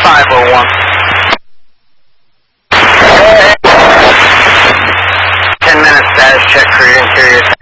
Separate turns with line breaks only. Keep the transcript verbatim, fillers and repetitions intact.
five oh one. ten minutes status check for your interior.